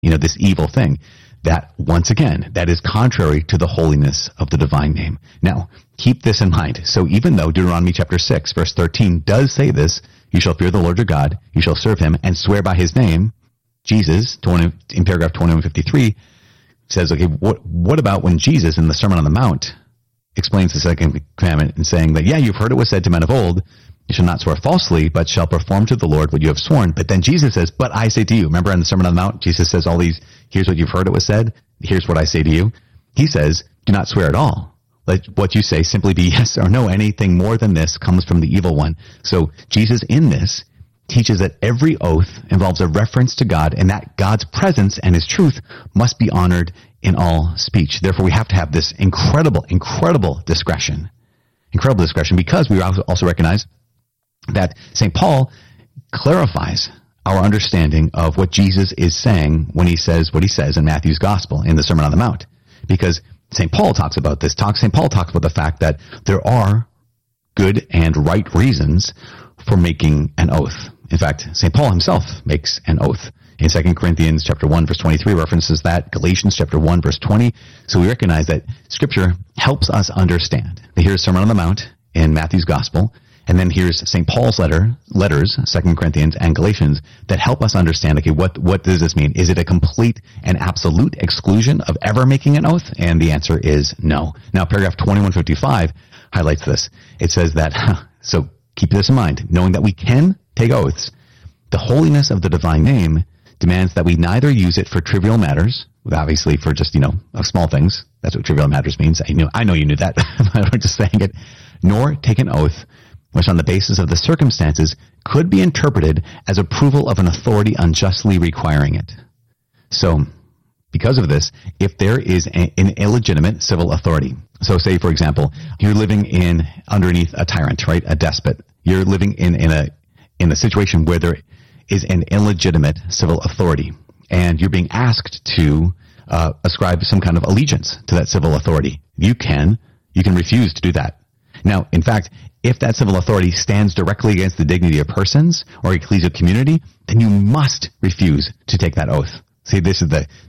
this evil thing. That, once again, that is contrary to the holiness of the divine name. Now, keep this in mind. So even though Deuteronomy chapter 6, verse 13 does say this, you shall fear the Lord your God, you shall serve him, and swear by his name, Jesus, in paragraph 2153, says, okay, what about when Jesus in the Sermon on the Mount explains the second commandment and saying that, yeah, you've heard it was said to men of old, you shall not swear falsely, but shall perform to the Lord what you have sworn. But then Jesus says, but I say to you. Remember in the Sermon on the Mount, Jesus says here's what you've heard it was said. Here's what I say to you. He says, do not swear at all. Let what you say simply be yes or no. Anything more than this comes from the evil one. So Jesus in this teaches that every oath involves a reference to God, and that God's presence and his truth must be honored in all speech. Therefore, we have to have this incredible discretion. Incredible discretion, because we also recognize that St. Paul clarifies our understanding of what Jesus is saying when he says what he says in Matthew's Gospel in the Sermon on the Mount. Because St. Paul talks about this. St. Paul talks about the fact that there are good and right reasons for making an oath. In fact, St. Paul himself makes an oath. In 2 Corinthians chapter 1, verse 23 references that, Galatians chapter 1, verse 20. So we recognize that Scripture helps us understand. Here's Sermon on the Mount in Matthew's Gospel, and then here's St. Paul's letters, 2 Corinthians and Galatians, that help us understand, okay, what does this mean? Is it a complete and absolute exclusion of ever making an oath? And the answer is no. Now, paragraph 2155 highlights this. It says that, so keep this in mind, knowing that we can take oaths, the holiness of the divine name demands that we neither use it for trivial matters, obviously for just, small things. That's what trivial matters means. I know you knew that, but I'm just saying it. Nor take an oath which on the basis of the circumstances could be interpreted as approval of an authority unjustly requiring it. So, because of this, if there is an illegitimate civil authority, so say, for example, you're living underneath a tyrant, right? A despot. You're living in a situation where there is an illegitimate civil authority, and you're being asked to ascribe some kind of allegiance to that civil authority. You can refuse to do that. Now, in fact, if that civil authority stands directly against the dignity of persons or ecclesial community, then you must refuse to take that oath. See, this is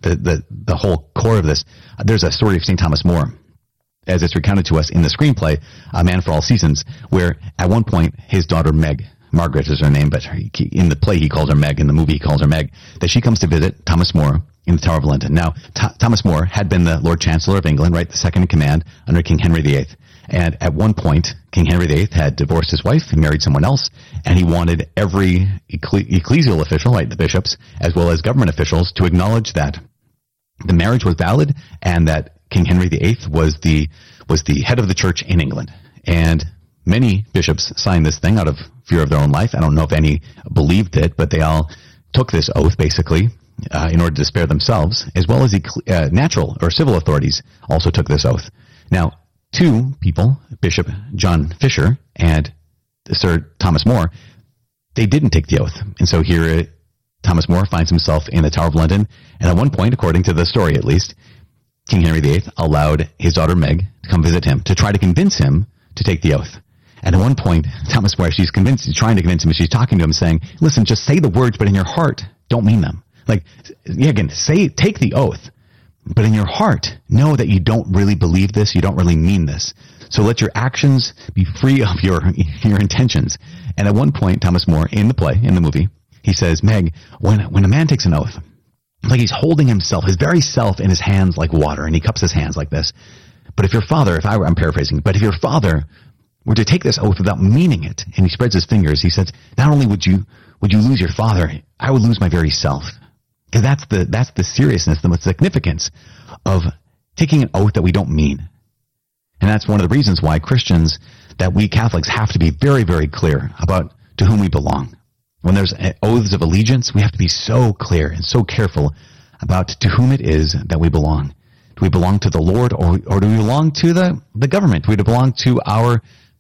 the whole core of this. There's a story of St. Thomas More, as it's recounted to us in the screenplay, A Man for All Seasons, where at one point his daughter Meg, Margaret is her name, but in the play he calls her Meg, in the movie he calls her Meg, that she comes to visit Thomas More in the Tower of London. Now, Thomas More had been the Lord Chancellor of England, right, the second in command under King Henry VIII. And at one point, King Henry VIII had divorced his wife and married someone else, and he wanted every ecclesial official, right, the bishops, as well as government officials, to acknowledge that the marriage was valid and that King Henry VIII was the head of the church in England. And many bishops signed this thing out of fear of their own life. I don't know if any believed it, but they all took this oath, basically, in order to spare themselves, as well as natural or civil authorities also took this oath. Now, two people, Bishop John Fisher and Sir Thomas More, they didn't take the oath. And so here Thomas More finds himself in the Tower of London, and at one point, according to the story at least, King Henry VIII allowed his daughter Meg to come visit him to try to convince him to take the oath. And at one point, Thomas More, she's trying to convince him, and she's talking to him saying, listen, just say the words, but in your heart, don't mean them. Like, again, take the oath, but in your heart, know that you don't really believe this, you don't really mean this. So let your actions be free of your intentions. And at one point, Thomas More, in the play, in the movie, he says, Meg, when a man takes an oath, like he's holding himself, his very self in his hands like water, and he cups his hands like this. But if your father, I'm paraphrasing, but if your father were to take this oath without meaning it, and he spreads his fingers, he says, not only would you lose your father, I would lose my very self. Because that's the seriousness, the significance of taking an oath that we don't mean. And that's one of the reasons why Christians, that we Catholics have to be very, very clear about to whom we belong. When there's oaths of allegiance, we have to be so clear and so careful about to whom it is that we belong. Do we belong to the Lord, or do we belong to the government? Do we belong to our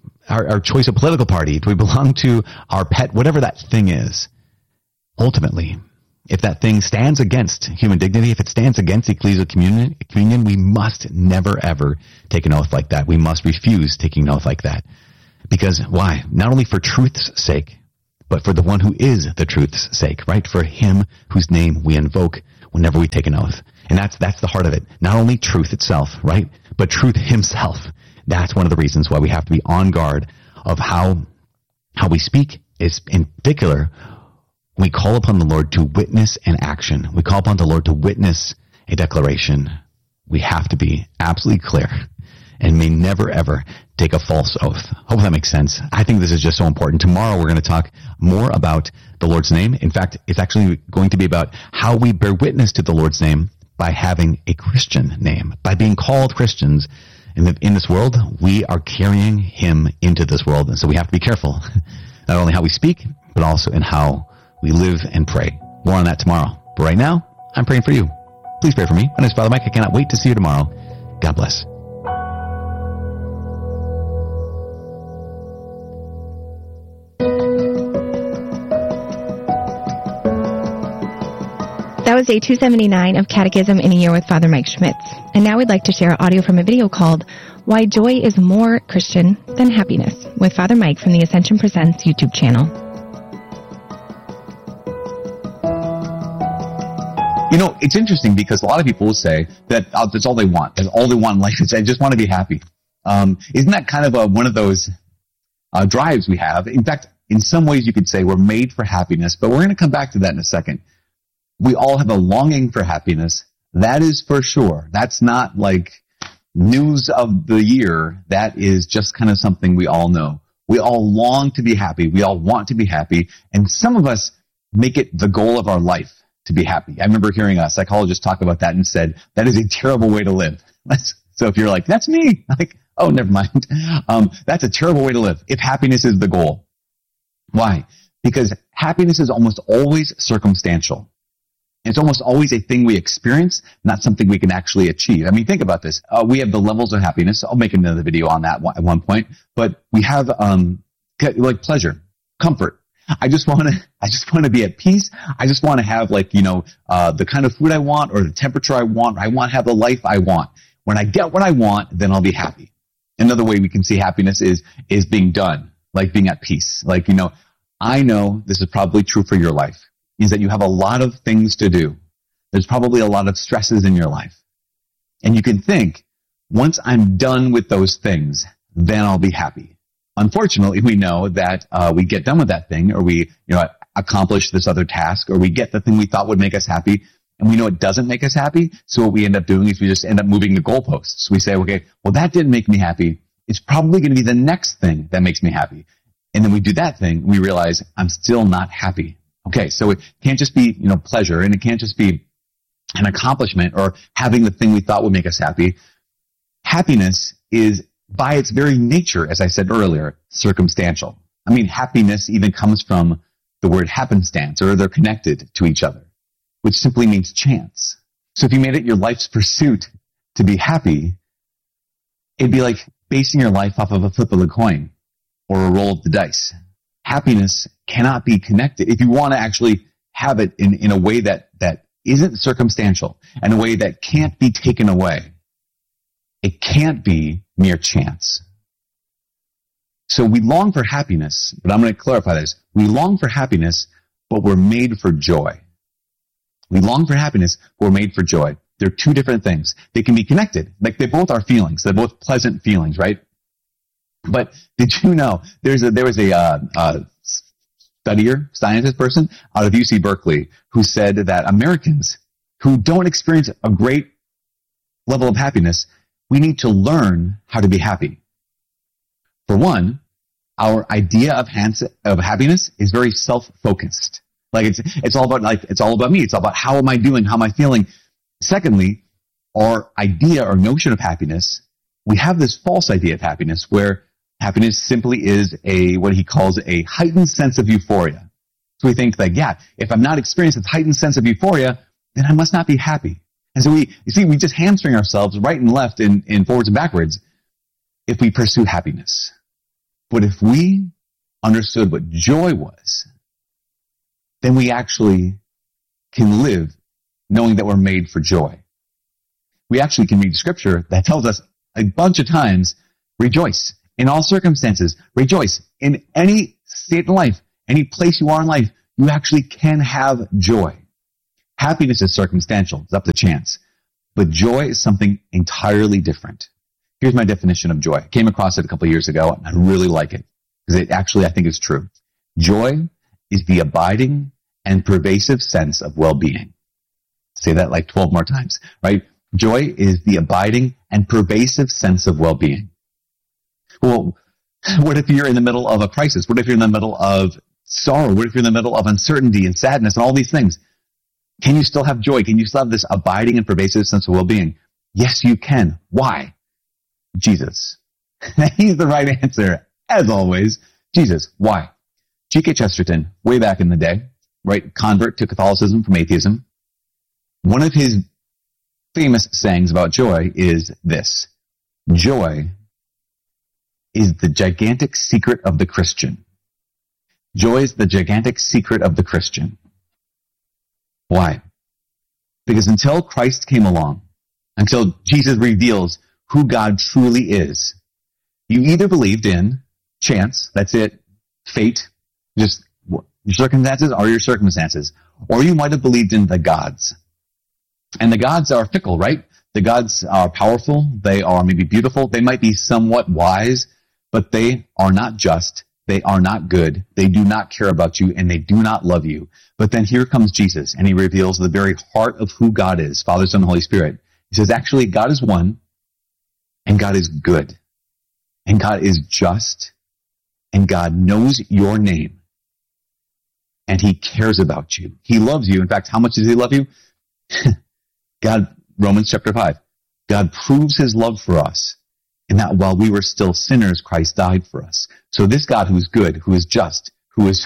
choice of political party? Do we belong to our pet, whatever that thing is? Ultimately, if that thing stands against human dignity, if it stands against ecclesial communion, we must never, ever take an oath like that. We must refuse taking an oath like that. Because why? Not only for truth's sake, but for the one who is the truth's sake, right? For him whose name we invoke whenever we take an oath. And that's the heart of it. Not only truth itself, right? But truth himself. That's one of the reasons why we have to be on guard of how we speak. Is in particular, we call upon the Lord to witness an action. We call upon the Lord to witness a declaration. We have to be absolutely clear and may never, ever take a false oath. Hope that makes sense. I think this is just so important. Tomorrow we're going to talk more about the Lord's name. In fact, it's actually going to be about how we bear witness to the Lord's name by having a Christian name, by being called Christians. In this world, we are carrying him into this world, and so we have to be careful, not only how we speak, but also in how we live and pray. More on that tomorrow. But right now, I'm praying for you. Please pray for me. My name is Father Mike. I cannot wait to see you tomorrow. God bless. That was day 279 of Catechism in a Year with Father Mike Schmitz. And now we'd like to share audio from a video called Why Joy is More Christian Than Happiness with Father Mike from the Ascension Presents YouTube channel. You know, it's interesting because a lot of people will say that that's all they want. That's all they want in life is I just want to be happy. Isn't that kind of one of those drives we have? In fact, in some ways you could say we're made for happiness, but we're going to come back to that in a second. We all have a longing for happiness. That is for sure. That's not like news of the year. That is just kind of something we all know. We all long to be happy. We all want to be happy. And some of us make it the goal of our life to be happy. I remember hearing a psychologist talk about that and said, that is a terrible way to live. So if you're like, that's me, like, oh, never mind. That's a terrible way to live if happiness is the goal. Why? Because happiness is almost always circumstantial. It's almost always a thing we experience, not something we can actually achieve. I mean, think about this. We have the levels of happiness. I'll make another video on that at one point. But we have like pleasure, comfort. I just want to be at peace. I just want to have the kind of food I want or the temperature I want. I want to have the life I want. When I get what I want, then I'll be happy. Another way we can see happiness is being done, like being at peace. Like, I know this is probably true for your life. Is that you have a lot of things to do. There's probably a lot of stresses in your life. And you can think, once I'm done with those things, then I'll be happy. Unfortunately, we know that we get done with that thing, or we accomplish this other task, or we get the thing we thought would make us happy, and we know it doesn't make us happy. So what we end up doing is we just end up moving the goalposts. We say, okay, well, that didn't make me happy. It's probably going to be the next thing that makes me happy. And then we do that thing, and we realize I'm still not happy. Okay, so it can't just be, pleasure, and it can't just be an accomplishment or having the thing we thought would make us happy. Happiness is, by its very nature, as I said earlier, circumstantial. I mean, happiness even comes from the word happenstance, or they're connected to each other, which simply means chance. So if you made it your life's pursuit to be happy, it'd be like basing your life off of a flip of the coin or a roll of the dice. Happiness cannot be connected. If you want to actually have it in a way that isn't circumstantial, and a way that can't be taken away, it can't be mere chance. So we long for happiness, but I'm going to clarify this. We long for happiness, but we're made for joy. We long for happiness, but we're made for joy. They're two different things. They can be connected. Like, they both are feelings. They're both pleasant feelings, right? But did you know there was a scientist person out of UC Berkeley who said that Americans who don't experience a great level of happiness, we need to learn how to be happy. For one, our idea of happiness is very self-focused. Like, it's all about me. It's all about how am I doing? How am I feeling? Secondly, our idea or notion of happiness, we have this false idea of happiness where happiness simply is what he calls a heightened sense of euphoria. So we think like, if I'm not experiencing this heightened sense of euphoria, then I must not be happy. And so we just hamstring ourselves right and left and forwards and backwards if we pursue happiness. But if we understood what joy was, then we actually can live knowing that we're made for joy. We actually can read scripture that tells us a bunch of times, rejoice. In all circumstances, rejoice. In any state in life, any place you are in life, you actually can have joy. Happiness is circumstantial. It's up to chance. But joy is something entirely different. Here's my definition of joy. I came across it a couple of years ago, and I really like it because it actually, I think, is true. Joy is the abiding and pervasive sense of well-being. Say that like 12 more times, right? Joy is the abiding and pervasive sense of well-being. Well, what if you're in the middle of a crisis? What if you're in the middle of sorrow? What if you're in the middle of uncertainty and sadness and all these things? Can you still have joy? Can you still have this abiding and pervasive sense of well-being? Yes, you can. Why? Jesus. He's the right answer, as always. Jesus. Why? G.K. Chesterton, way back in the day, right, convert to Catholicism from atheism. One of his famous sayings about joy is this: joy is the gigantic secret of the Christian. Joy is the gigantic secret of the Christian. Why? Because until Christ came along, until Jesus reveals who God truly is, you either believed in chance, that's it, fate, just your circumstances are your circumstances, or you might have believed in the gods. And the gods are fickle, right? The gods are powerful, they are maybe beautiful, they might be somewhat wise, but they are not just, they are not good, they do not care about you, and they do not love you. But then here comes Jesus, and he reveals the very heart of who God is, Father, Son, and Holy Spirit. He says, actually, God is one, and God is good, and God is just, and God knows your name, and he cares about you. He loves you. In fact, how much does he love you? God, Romans chapter 5, God proves his love for us in that while we were still sinners, Christ died for us. So this God who is good, who is just, who is,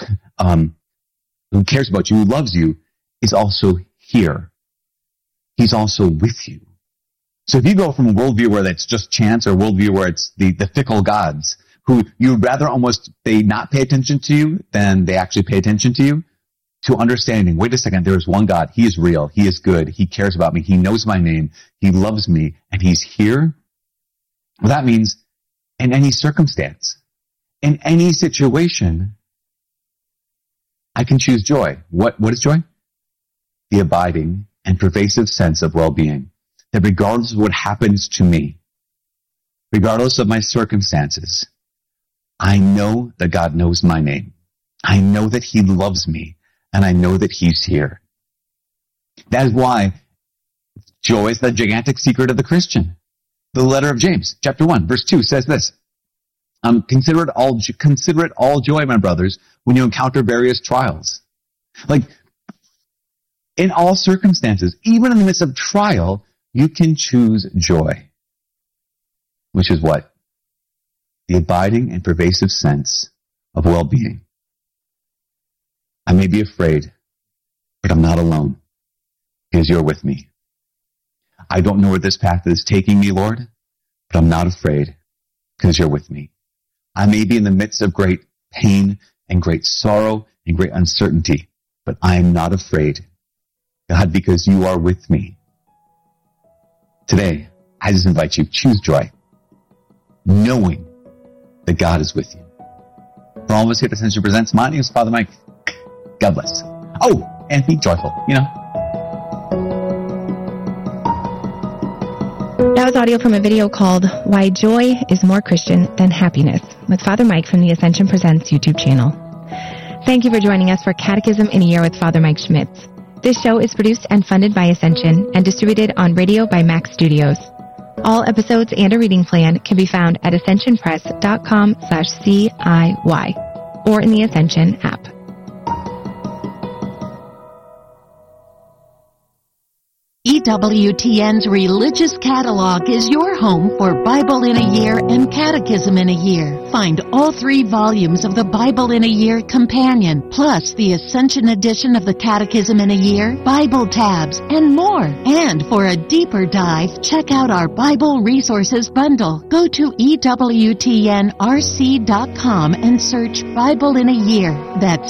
who cares about you, who loves you, is also here. He's also with you. So if you go from a worldview where that's just chance or a worldview where it's the fickle gods who you'd rather almost they not pay attention to you than they actually pay attention to you, to understanding, wait a second, there is one God. He is real. He is good. He cares about me. He knows my name. He loves me. And he's here. Well, that means in any circumstance, in any situation, I can choose joy. What is joy? The abiding and pervasive sense of well-being. That regardless of what happens to me, regardless of my circumstances, I know that God knows my name. I know that he loves me, and I know that he's here. That is why joy is the gigantic secret of the Christian. The letter of James, chapter 1, verse 2 says this: consider it all joy, my brothers, when you encounter various trials. Like, in all circumstances, even in the midst of trial, you can choose joy. Which is what? The abiding and pervasive sense of well-being. I may be afraid, but I'm not alone, because you're with me. I don't know where this path is taking me, Lord, but I'm not afraid, because you're with me. I may be in the midst of great pain and great sorrow and great uncertainty, but I am not afraid, God, because you are with me. Today, I just invite you, choose joy, knowing that God is with you. For all of us here at Ascension Presents, my name is Father Mike. God bless. Oh, and be joyful, That was audio from a video called Why Joy is More Christian Than Happiness with Father Mike from the Ascension Presents YouTube channel. Thank you for joining us for Catechism in a Year with Father Mike Schmitz. This show is produced and funded by Ascension and distributed on radio by Mac Studios. All episodes and a reading plan can be found at ascensionpress.com/CIY or in the Ascension app. EWTN's Religious Catalog is your home for Bible in a Year and Catechism in a Year. Find all 3 volumes of the Bible in a Year Companion, plus the Ascension edition of the Catechism in a Year, Bible tabs, and more. And for a deeper dive, check out our Bible Resources Bundle. Go to EWTNRC.com and search Bible in a Year. That's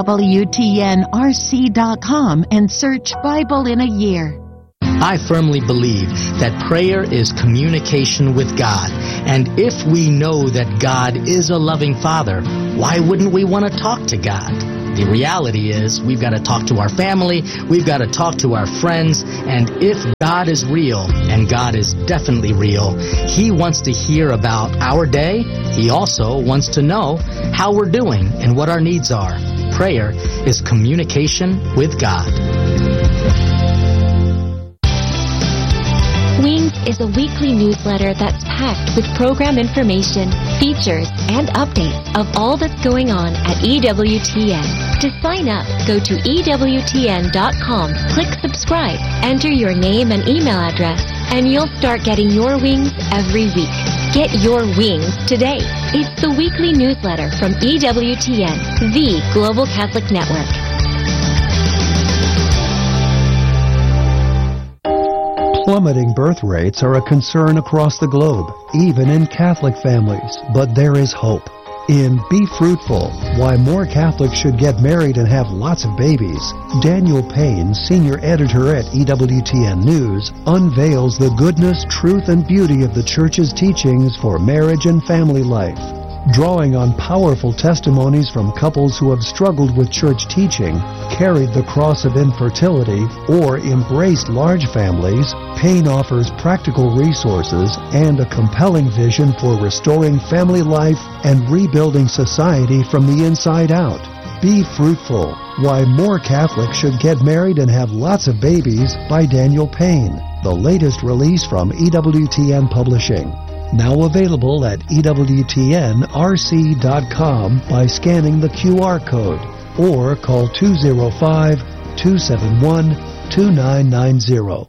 EWTNRC.com and search Bible in a Year. I firmly believe that prayer is communication with God. And if we know that God is a loving Father, why wouldn't we want to talk to God? The reality is we've got to talk to our family, we've got to talk to our friends, and if God is real, and God is definitely real, He wants to hear about our day. He also wants to know how we're doing and what our needs are. Prayer is communication with God. Wings is a weekly newsletter that's packed with program information, features, and updates of all that's going on at EWTN. To sign up, go to EWTN.com, click subscribe, enter your name and email address, and you'll start getting your wings every week. Get your wings today. It's the weekly newsletter from EWTN, the Global Catholic Network. Plummeting birth rates are a concern across the globe, even in Catholic families, but there is hope. In Be Fruitful, Why More Catholics Should Get Married and Have Lots of Babies, Daniel Payne, senior editor at EWTN News, unveils the goodness, truth, and beauty of the Church's teachings for marriage and family life. Drawing on powerful testimonies from couples who have struggled with church teaching, carried the cross of infertility, or embraced large families, Payne offers practical resources and a compelling vision for restoring family life and rebuilding society from the inside out. Be Fruitful, Why More Catholics Should Get Married and Have Lots of Babies by Daniel Payne, the latest release from EWTN Publishing. Now available at EWTNRC.com by scanning the QR code or call 205-271-2990.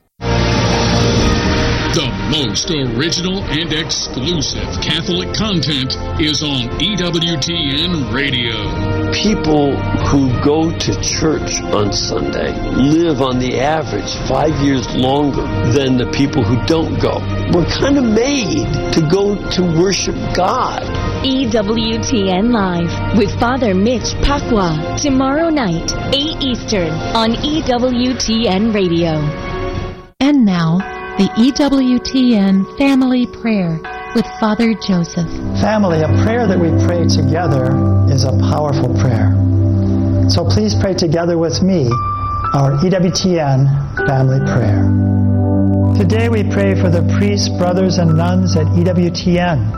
The most original and exclusive Catholic content is on EWTN Radio. People who go to church on Sunday live on the average 5 years longer than the people who don't go. We're kind of made to go to worship God. EWTN Live with Father Mitch Pacwa, tomorrow night, 8 Eastern on EWTN Radio. And now, the EWTN Family Prayer with Father Joseph. Family, a prayer that we pray together is a powerful prayer. So please pray together with me our EWTN Family Prayer. Today we pray for the priests, brothers, and nuns at EWTN.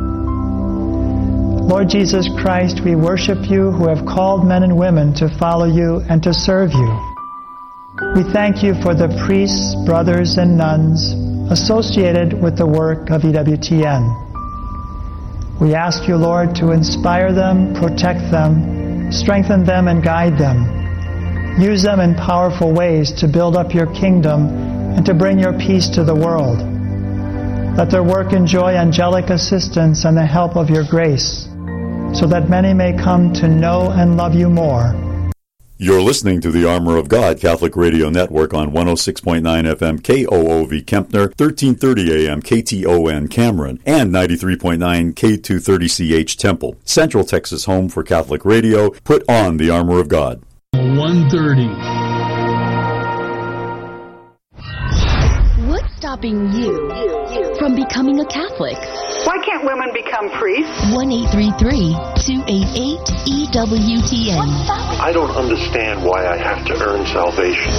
Lord Jesus Christ, we worship you who have called men and women to follow you and to serve you. We thank you for the priests, brothers, and nuns associated with the work of EWTN. We ask you, Lord, to inspire them, protect them, strengthen them, and guide them. Use them in powerful ways to build up your kingdom and to bring your peace to the world. Let their work enjoy angelic assistance and the help of your grace, so that many may come to know and love you more. You're listening to the Armor of God Catholic Radio Network on 106.9 FM KOOV Kempner, 1330 AM KTON Cameron, and 93.9 K230CH Temple. Central Texas home for Catholic radio. Put on the Armor of God. 1:30. What's stopping you from becoming a Catholic? Why can't women become priests? 1-833-288-EWTN. I don't understand why I have to earn salvation.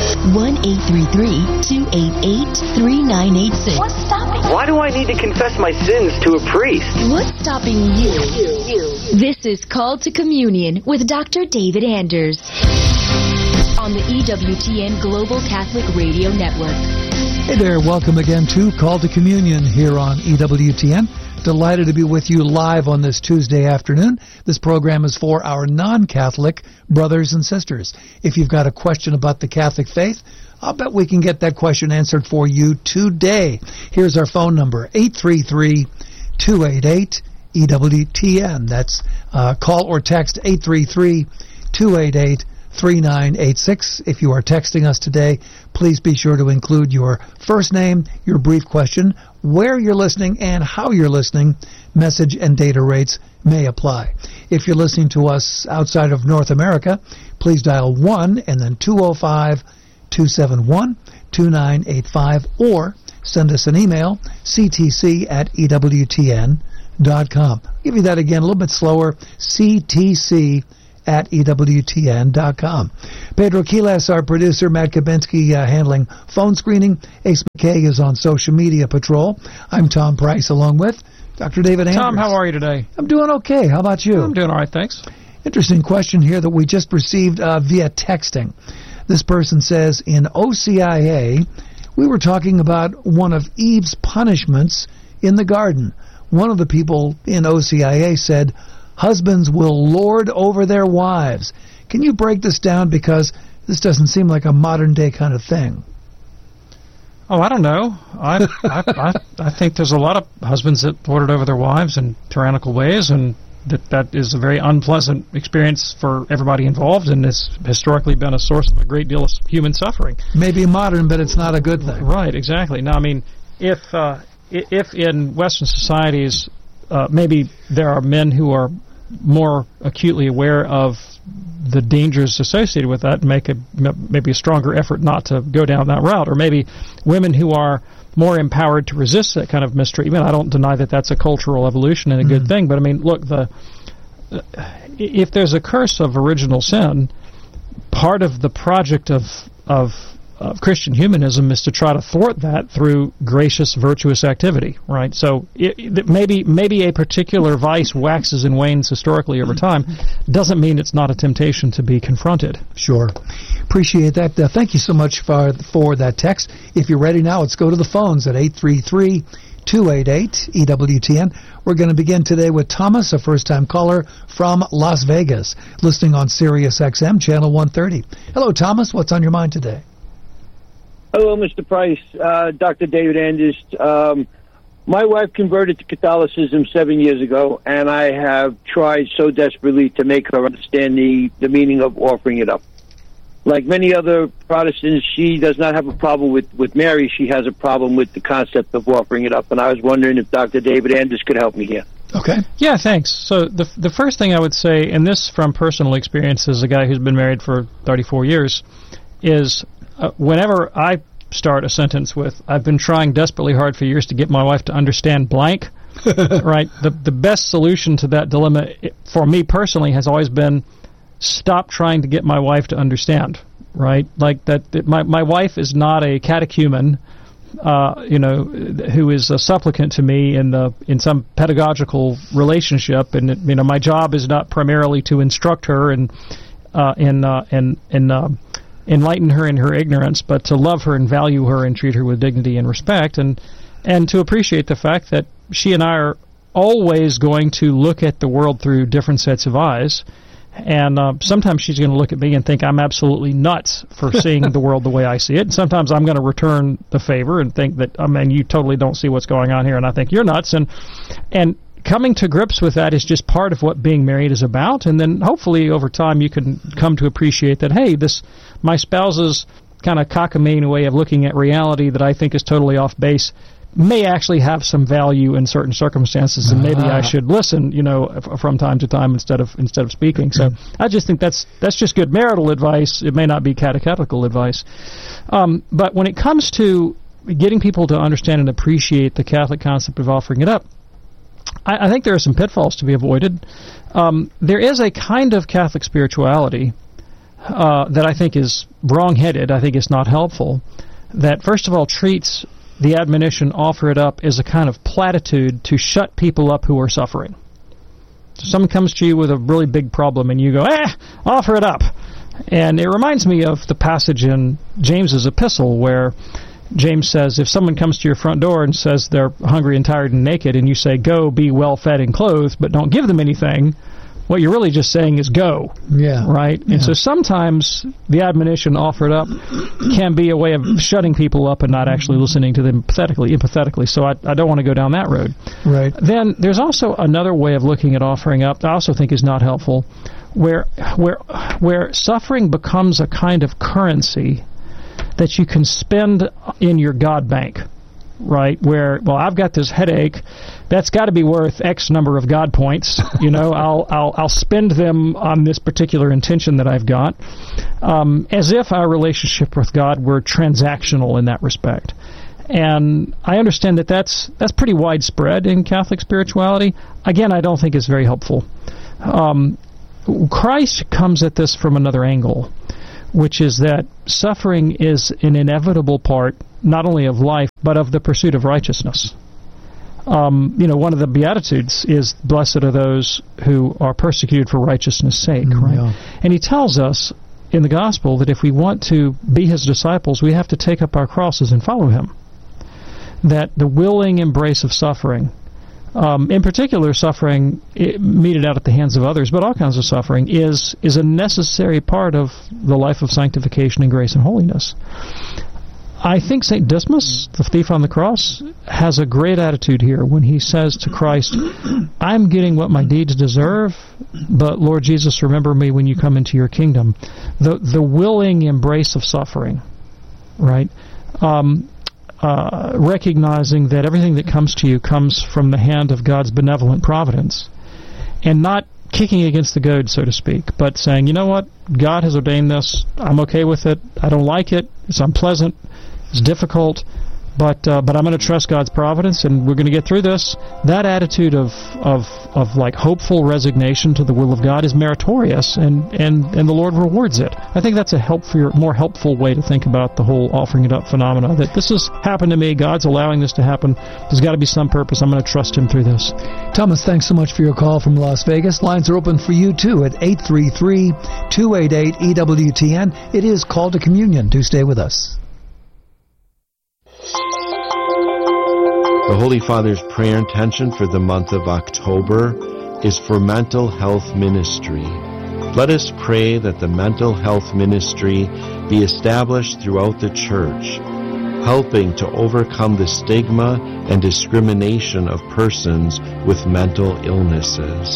1-833-288-3986. What's stopping you? Why do I need to confess my sins to a priest? What's stopping you? This is Called to Communion with Dr. David Anders on the EWTN Global Catholic Radio Network. Hey there, welcome again to Call to Communion here on EWTN. Delighted to be with you live on this Tuesday afternoon. This program is for our non-Catholic brothers and sisters. If you've got a question about the Catholic faith, I'll bet we can get that question answered for you today. Here's our phone number, 833-288-EWTN. That's call or text 833-288-3986. If you are texting us today, please be sure to include your first name, your brief question, where you're listening, and how you're listening. Message and data rates may apply. If you're listening to us outside of North America, please dial 1 and then 205-271-2985 or send us an email, ctc@ewtn.com. I'll give you that again a little bit slower, ctc@ewtn.com. at EWTN.com. Pedro Quiles, our producer, Matt Kabinski handling phone screening. Ace McKay is on social media patrol. I'm Tom Price along with Dr. David Andrews. Tom, how are you today? I'm doing okay. How about you? I'm doing all right, thanks. Interesting question here that we just received via texting. This person says, in OCIA, we were talking about one of Eve's punishments in the garden. One of the people in OCIA said, husbands will lord over their wives. Can you break this down, because this doesn't seem like a modern-day kind of thing? Oh, I don't know. I think there's a lot of husbands that lord over their wives in tyrannical ways, and that is a very unpleasant experience for everybody involved, and has historically been a source of a great deal of human suffering. Maybe modern, but it's not a good thing. Right, exactly. Now, I mean, if in Western societies, maybe there are men who are more acutely aware of the dangers associated with that, and make maybe a stronger effort not to go down that route, or maybe women who are more empowered to resist that kind of mistreatment. I don't deny that that's a cultural evolution and a good thing, but I mean, look, if there's a curse of original sin, part of the project of Christian humanism is to try to thwart that through gracious, virtuous activity, right? So maybe a particular vice waxes and wanes historically over time. Doesn't mean it's not a temptation to be confronted. Sure. Appreciate that. Thank you so much for that text. If you're ready now, let's go to the phones at 833-288-EWTN. We're going to begin today with Thomas, a first-time caller from Las Vegas, listening on Sirius XM, Channel 130. Hello, Thomas. What's on your mind today? Hello, Mr. Price, Dr. David Andrews. My wife converted to Catholicism 7 years ago, and I have tried so desperately to make her understand the meaning of offering it up. Like many other Protestants, she does not have a problem with Mary. She has a problem with the concept of offering it up, and I was wondering if Dr. David Andrews could help me here. Okay. Yeah, thanks. So the first thing I would say, and this from personal experience as a guy who's been married for 34 years, is whenever I start a sentence with, I've been trying desperately hard for years to get my wife to understand blank, right? The best solution to that dilemma, for me personally, has always been stop trying to get my wife to understand, right? Like my wife is not a catechumen, who is a supplicant to me in some pedagogical relationship, and my job is not primarily to instruct her and enlighten her in her ignorance, but to love her and value her and treat her with dignity and respect, and to appreciate the fact that she and I are always going to look at the world through different sets of eyes. And sometimes she's going to look at me and think I'm absolutely nuts for seeing the world the way I see it. And sometimes I'm going to return the favor and think that, you totally don't see what's going on here, and I think you're nuts. And coming to grips with that is just part of what being married is about. And then hopefully over time you can come to appreciate that, hey, my spouse's kind of cockamamie way of looking at reality that I think is totally off base may actually have some value in certain circumstances, and maybe I should listen, from time to time instead of speaking. So I just think that's just good marital advice. It may not be catechetical advice, but when it comes to getting people to understand and appreciate the Catholic concept of offering it up, I think there are some pitfalls to be avoided. There is a kind of Catholic spirituality that I think is wrong-headed. I think it's not helpful. That first of all treats the admonition, offer it up, is a kind of platitude to shut people up who are suffering. So someone comes to you with a really big problem and you go, offer it up. And it reminds me of the passage in James's epistle where James says, if someone comes to your front door and says they're hungry and tired and naked, and you say, go, be well fed and clothed, but don't give them anything, what you're really just saying is go. Yeah. Right? Yeah. And so sometimes the admonition offered up can be a way of shutting people up and not actually listening to them empathetically. So I don't want to go down that road. Right. Then there's also another way of looking at offering up that I also think is not helpful, where suffering becomes a kind of currency that you can spend in your God bank. Right, where, I've got this headache, that's got to be worth X number of God points. I'll spend them on this particular intention that I've got, as if our relationship with God were transactional in that respect. And I understand that that's pretty widespread in Catholic spirituality. Again, I don't think it's very helpful. Christ comes at this from another angle, which is that suffering is an inevitable part not only of life, but of the pursuit of righteousness. One of the Beatitudes is, blessed are those who are persecuted for righteousness' sake, right? Yeah. And he tells us in the gospel that if we want to be his disciples, we have to take up our crosses and follow him. That the willing embrace of suffering, in particular suffering meted out at the hands of others, but all kinds of suffering, is a necessary part of the life of sanctification and grace and holiness. I think St. Dismas, the thief on the cross, has a great attitude here when he says to Christ, I'm getting what my deeds deserve, but Lord Jesus, remember me when you come into your kingdom. The willing embrace of suffering, right? Recognizing that everything that comes to you comes from the hand of God's benevolent providence, and not kicking against the goad, so to speak, but saying, you know what, God has ordained this, I'm okay with it, I don't like it, it's unpleasant, it's difficult, but I'm going to trust God's providence, and we're going to get through this. That attitude of like hopeful resignation to the will of God is meritorious, and the Lord rewards it. I think that's a more helpful way to think about the whole offering it up phenomena, that this has happened to me, God's allowing this to happen, there's got to be some purpose, I'm going to trust him through this. Thomas, thanks so much for your call from Las Vegas. Lines are open for you too at 833-288-EWTN. It is Call to Communion. Do stay with us. The Holy Father's prayer intention for the month of October is for mental health ministry. Let us pray that the mental health ministry be established throughout the Church, helping to overcome the stigma and discrimination of persons with mental illnesses.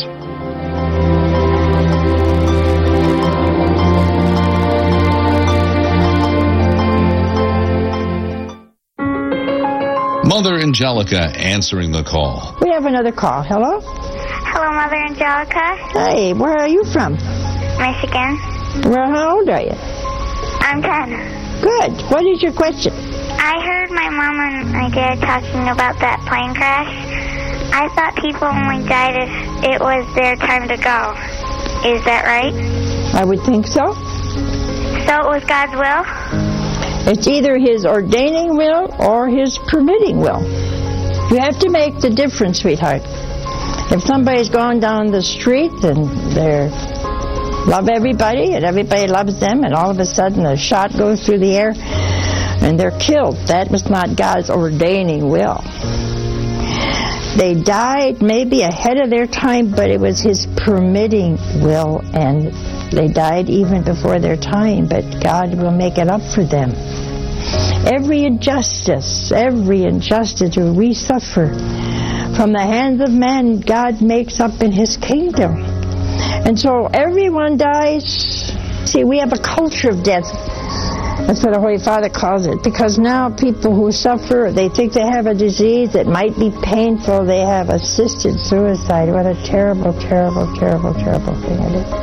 Mother Angelica answering the call. We have another call. Hello? Hello, Mother Angelica. Hey, where are you from? Michigan. Well, how old are you? I'm 10. Good. What is your question? I heard my mom and my dad talking about that plane crash. I thought people only died if it was their time to go. Is that right? I would think so. So it was God's will? It's either his ordaining will or his permitting will. You have to make the difference, sweetheart. If somebody's going down the street and they love everybody and everybody loves them, and all of a sudden a shot goes through the air and they're killed, that was not God's ordaining will. They died maybe ahead of their time, but it was his permitting will, and they died even before their time, but God will make it up for them. Every injustice that we suffer from the hands of man, God makes up in his kingdom. And so everyone dies. See, we have a culture of death. That's what the Holy Father calls it. Because now people who suffer, they think they have a disease that might be painful. They have assisted suicide. What a terrible, terrible, terrible, terrible thing it is.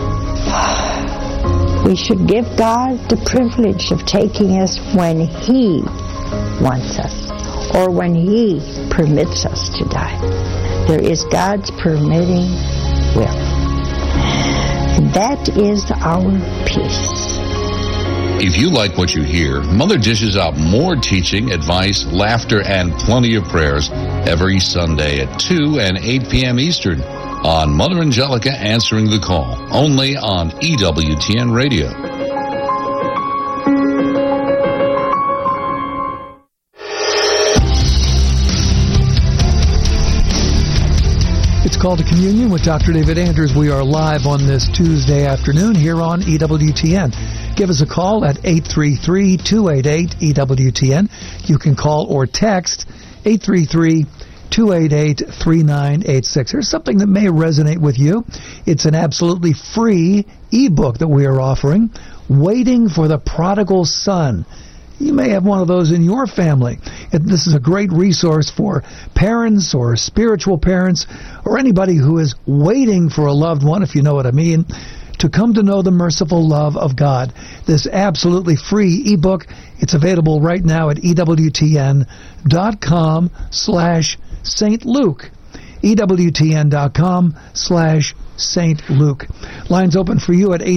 We should give God the privilege of taking us when he wants us, or when he permits us to die. There is God's permitting will. And that is our peace. If you like what you hear, Mother dishes out more teaching, advice, laughter, and plenty of prayers every Sunday at 2 and 8 p.m. Eastern on Mother Angelica Answering the Call, only on EWTN Radio. It's Call to Communion with Dr. David Anders. We are live on this Tuesday afternoon here on EWTN. Give us a call at 833-288-EWTN. You can call or text 833-288-3986. Here's something that may resonate with you. It's an absolutely free ebook that we are offering, Waiting for the Prodigal Son. You may have one of those in your family. This is a great resource for parents or spiritual parents or anybody who is waiting for a loved one, if you know what I mean, to come to know the merciful love of God. This absolutely free ebook, it's available right now at EWTN.com/St. Luke. EWTN.com/St. St. Luke. Lines open for you at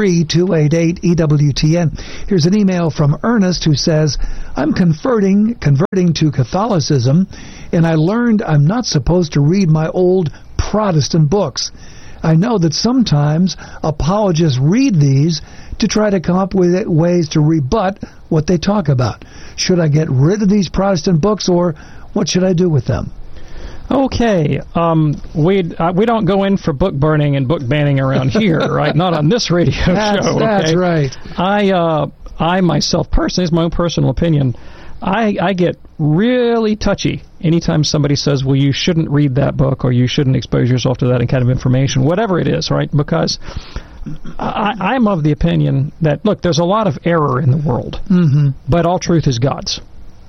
833-288-EWTN. Here's an email from Ernest who says, I'm converting to Catholicism, and I learned I'm not supposed to read my old Protestant books. I know that sometimes apologists read these to try to come up with ways to rebut what they talk about. Should I get rid of these Protestant books, or what should I do with them? Okay, we don't go in for book burning and book banning around here, right? Not on this radio show. That's right. I myself personally, it's my own personal opinion, I get really touchy anytime somebody says, well, you shouldn't read that book, or you shouldn't expose yourself to that kind of information, whatever it is, right? Because I'm of the opinion that, look, there's a lot of error in the world, but all truth is God's.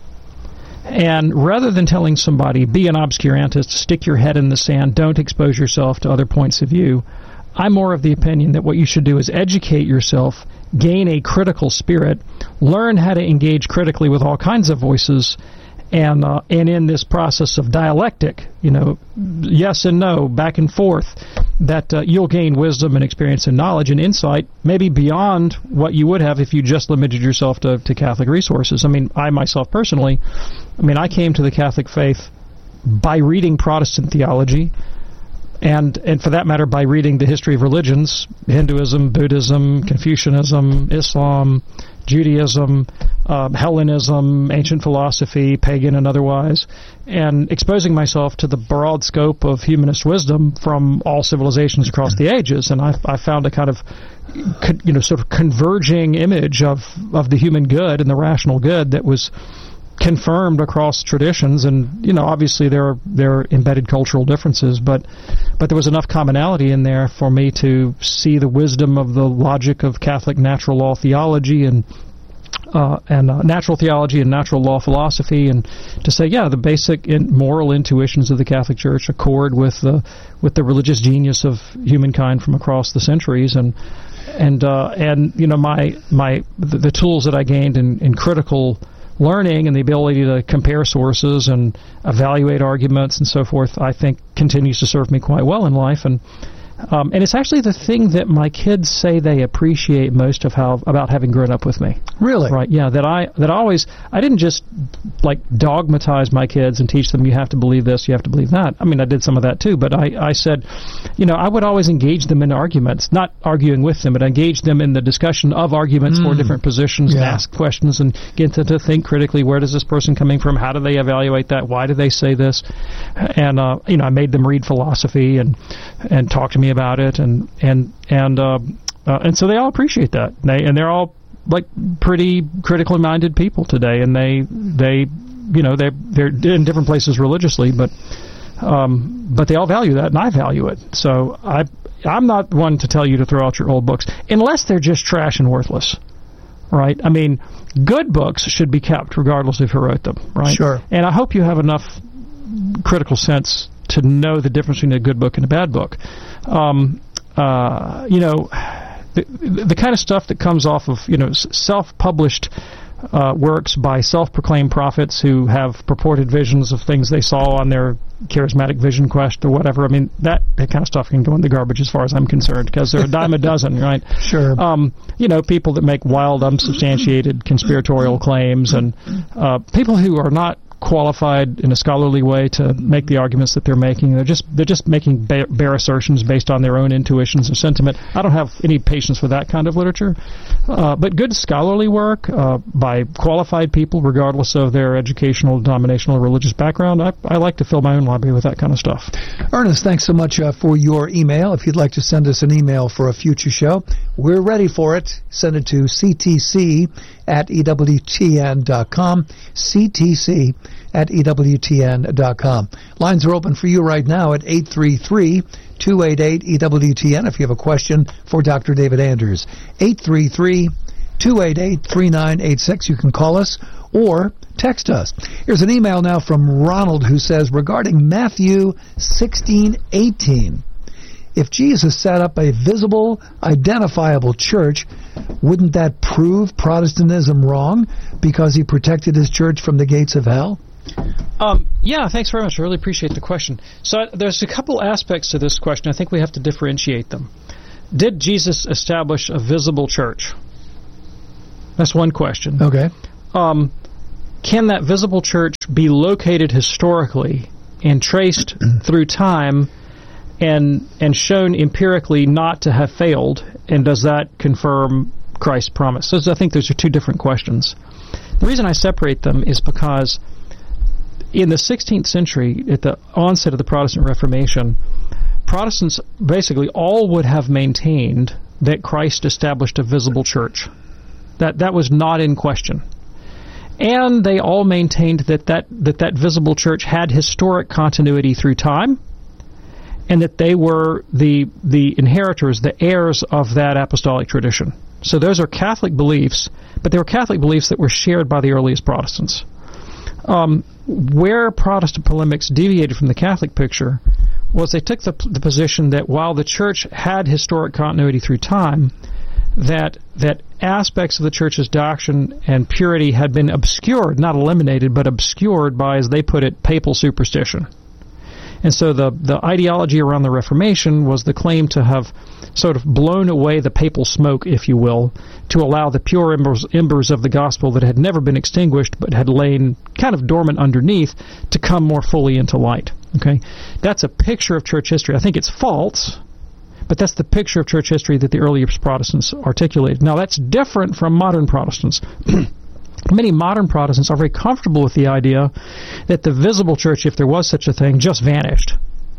And rather than telling somebody, be an obscurantist, stick your head in the sand, don't expose yourself to other points of view, I'm more of the opinion that what you should do is educate yourself, gain a critical spirit, learn how to engage critically with all kinds of voices, and in this process of dialectic, yes and no, back and forth, that you'll gain wisdom and experience and knowledge and insight, maybe beyond what you would have if you just limited yourself to Catholic resources. I mean, I myself personally, I came to the Catholic faith by reading Protestant theology, and for that matter, by reading the history of religions, Hinduism, Buddhism, Confucianism, Islam, Judaism, Hellenism, ancient philosophy, pagan and otherwise, and exposing myself to the broad scope of humanist wisdom from all civilizations across the ages. And I found a kind of, sort of converging image of the human good and the rational good that was confirmed across traditions. And obviously there are embedded cultural differences, but there was enough commonality in there for me to see the wisdom of the logic of Catholic natural law theology and natural theology and natural law philosophy, and to say, the basic moral intuitions of the Catholic Church accord with the religious genius of humankind from across the centuries, and the tools that I gained in critical learning and the ability to compare sources and evaluate arguments and so forth, I think continues to serve me quite well in life. And it's actually the thing that my kids say they appreciate most about having grown up with me. Really? Right. Yeah. I didn't just dogmatize my kids and teach them you have to believe this, you have to believe that. I did some of that too, but I said, I would always engage them in arguments, not arguing with them, but engage them in the discussion of arguments for different positions, and ask questions and get them to think critically. Where does this person coming from? How do they evaluate that? Why do they say this? And I made them read philosophy and talk to me about it, and so they all appreciate that. They're all pretty critically minded people today, and they're in different places religiously, but they all value that, and I value it. So I'm not one to tell you to throw out your old books unless they're just trash and worthless. Right? Good books should be kept regardless of who wrote them. Right? Sure. And I hope you have enough critical sense to know the difference between a good book and a bad book. The kind of stuff that comes off of self-published works by self-proclaimed prophets who have purported visions of things they saw on their charismatic vision quest or whatever. That kind of stuff can go in the garbage as far as I'm concerned, because they're a dime a dozen, right? Sure. People that make wild, unsubstantiated conspiratorial claims, and people who are not qualified in a scholarly way to make the arguments that they're making. They're just making bare assertions based on their own intuitions and sentiment. I don't have any patience for that kind of literature. But good scholarly work by qualified people, regardless of their educational, denominational, or religious background, I like to fill my own library with that kind of stuff. Ernest, thanks so much for your email. If you'd like to send us an email for a future show, we're ready for it. Send it to ctc@ewtn.com, ctc@ewtn.com. Lines are open for you right now at 833-288-EWTN if you have a question for Dr. David Anders. 833-288-3986. You can call us or text us. Here's an email now from Ronald who says, regarding Matthew 16:18, if Jesus set up a visible, identifiable church, wouldn't that prove Protestantism wrong because he protected his church from the gates of hell? Yeah, thanks very much. I really appreciate the question. So there's a couple aspects to this question. I think we have to differentiate them. Did Jesus establish a visible church? That's one question. Okay. Can that visible church be located historically and traced through time and shown empirically not to have failed? And does that confirm Christ's promise? So I think those are two different questions. The reason I separate them is because in the 16th century, at the onset of the Protestant Reformation, Protestants basically all would have maintained that Christ established a visible church. That was not in question. And they all maintained that visible church had historic continuity through time, and that they were the inheritors, the heirs of that apostolic tradition. So those are Catholic beliefs, but they were Catholic beliefs that were shared by the earliest Protestants. Where Protestant polemics deviated from the Catholic picture was they took the position that while the church had historic continuity through time, that aspects of the church's doctrine and purity had been obscured, not eliminated, but obscured by, as they put it, papal superstition. And so the ideology around the Reformation was the claim to have sort of blown away the papal smoke, if you will, to allow the pure embers of the gospel that had never been extinguished but had lain kind of dormant underneath to come more fully into light. Okay, that's a picture of church history. I think it's false, but that's the picture of church history that the earliest Protestants articulated. Now, that's different from modern Protestants. Many modern Protestants are very comfortable with the idea that the visible church, if there was such a thing, just vanished,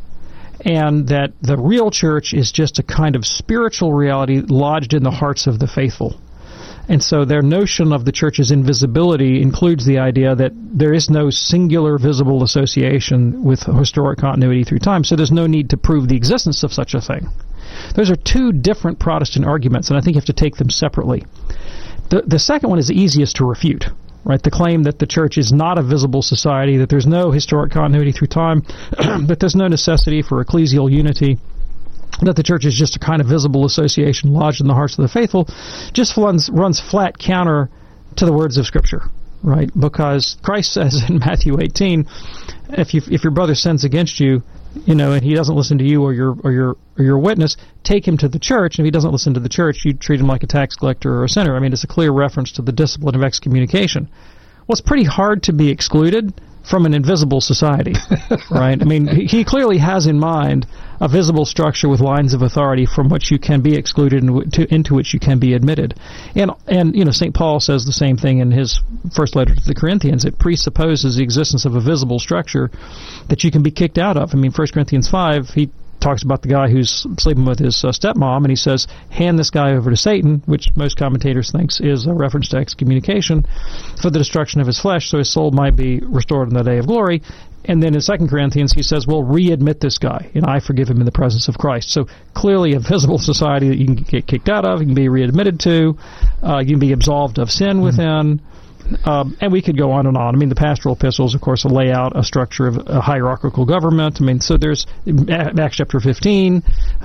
and that the real church is just a kind of spiritual reality lodged in the hearts of the faithful. And so their notion of the church's invisibility includes the idea that there is no singular visible association with historic continuity through time, so there's no need to prove the existence of such a thing. Those are two different Protestant arguments, and I think you have to take them separately. The second one is the easiest to refute, right? The claim that the church is not a visible society, that there's no historic continuity through time, that there's no necessity for ecclesial unity, that the church is just a kind of visible association lodged in the hearts of the faithful, just runs flat counter to the words of Scripture, right? Because Christ says in Matthew 18, if your brother sins against you, and he doesn't listen to you or your witness, take him to the church. And if he doesn't listen to the church, you treat him like a tax collector or a sinner. I mean, it's a clear reference to the discipline of excommunication. Well, it's pretty hard to be excluded from an invisible society, right? I mean, he clearly has in mind a visible structure with lines of authority from which you can be excluded and into which you can be admitted. And St. Paul says the same thing in his first letter to the Corinthians. It presupposes the existence of a visible structure that you can be kicked out of. I mean, 1 Corinthians 5, he talks about the guy who's sleeping with his stepmom, and he says, hand this guy over to Satan, which most commentators think is a reference to excommunication, for the destruction of his flesh, so his soul might be restored in the day of glory. And then in 2 Corinthians, he says, well, readmit this guy, and I forgive him in the presence of Christ. So clearly a visible society that you can get kicked out of, you can be readmitted to, you can be absolved of sin within. And we could go on and on. I mean, the pastoral epistles, of course, lay out a structure of a hierarchical government. I mean, so there's Acts chapter 15.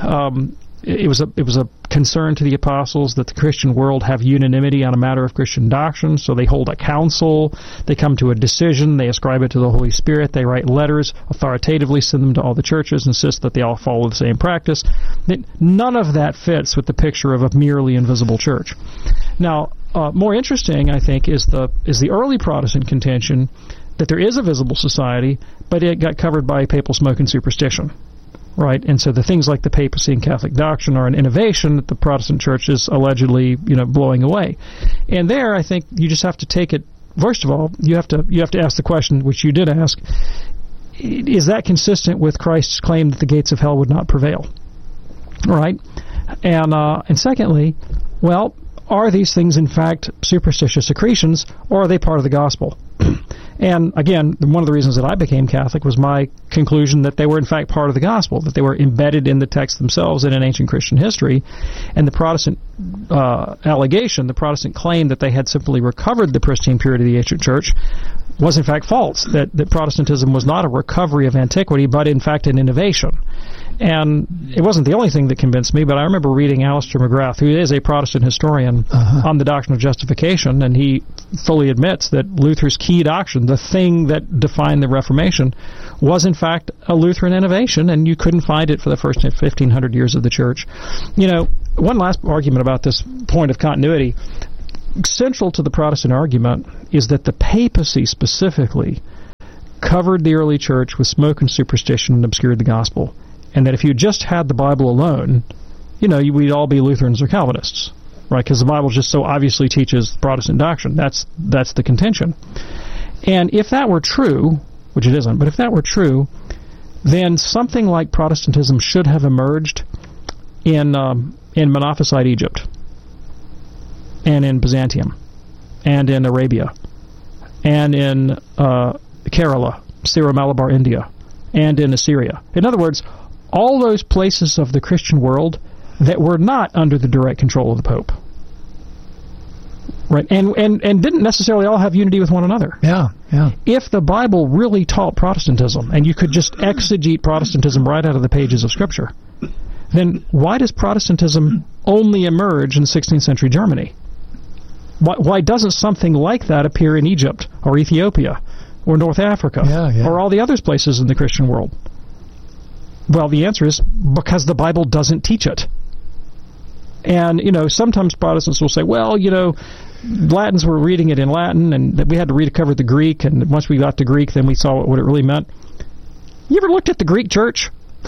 It was a concern to the apostles that the Christian world have unanimity on a matter of Christian doctrine. So they hold a council. They come to a decision. They ascribe it to the Holy Spirit. They write letters, authoritatively send them to all the churches, insist that they all follow the same practice. None of that fits with the picture of a merely invisible church. Now, more interesting, I think, is the early Protestant contention that there is a visible society, but it got covered by papal smoke and superstition, right? And so the things like the papacy and Catholic doctrine are an innovation that the Protestant church is allegedly, blowing away. And there, I think you just have to take it. First of all, you have to ask the question, which you did ask: is that consistent with Christ's claim that the gates of hell would not prevail? All right, and secondly, well, are these things, in fact, superstitious accretions, or are they part of the gospel? And, again, one of the reasons that I became Catholic was my conclusion that they were, in fact, part of the gospel, that they were embedded in the text themselves and in ancient Christian history. And the Protestant allegation, the Protestant claim that they had simply recovered the pristine purity of the ancient church was, in fact, false, that Protestantism was not a recovery of antiquity, but, in fact, an innovation. And it wasn't the only thing that convinced me, but I remember reading Alistair McGrath, who is a Protestant historian, on the doctrine of justification, and he fully admits that Luther's key doctrine, the thing that defined the Reformation, was in fact a Lutheran innovation, and you couldn't find it for the first 1,500 years of the Church. You know, one last argument about this point of continuity. Central to the Protestant argument is that the papacy specifically covered the early church with smoke and superstition and obscured the gospel. And that if you just had the Bible alone, you know, we'd all be Lutherans or Calvinists, right? Because the Bible just so obviously teaches Protestant doctrine. That's the contention. And if that were true, which it isn't, but if that were true, then something like Protestantism should have emerged in Monophysite Egypt, and in Byzantium, and in Arabia, and in Kerala, Syro-Malabar India, and in Assyria. In other words, all those places of the Christian world that were not under the direct control of the Pope. Right, and didn't necessarily all have unity with one another. Yeah. If the Bible really taught Protestantism, and you could just exegete Protestantism right out of the pages of Scripture, then why does Protestantism only emerge in 16th century Germany? Why doesn't something like that appear in Egypt, or Ethiopia, or North Africa, or all the other places in the Christian world? Well, the answer is because the Bible doesn't teach it. And, you know, sometimes Protestants will say, well, you know, Latins were reading it in Latin, and we had to recover the Greek, and once we got to Greek, then we saw what it really meant. You ever looked at the Greek church?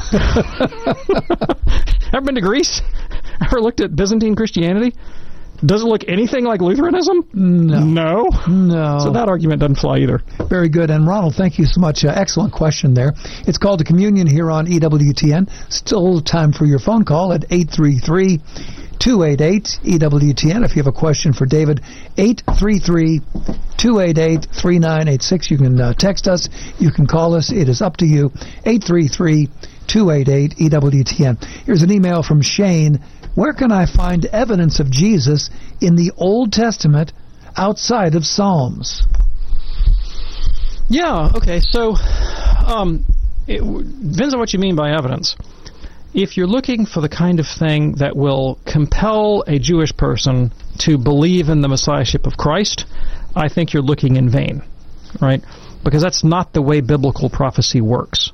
Ever been to Greece? Ever looked at Byzantine Christianity? Does it look anything like Lutheranism? No. So that argument doesn't fly either. Very good. And Ronald, thank you so much. Excellent question there. It's called to Communion here on EWTN. Still time for your phone call at 833-288-EWTN. If you have a question for David, 833-288-3986. You can text us. You can call us. It is up to you. 833-288-EWTN. Here's an email from Shane. Where can I find evidence of Jesus in the Old Testament outside of Psalms? Yeah, okay, so it depends on what you mean by evidence. If you're looking for the kind of thing that will compel a Jewish person to believe in the Messiahship of Christ, I think you're looking in vain, right? Because that's not the way biblical prophecy works.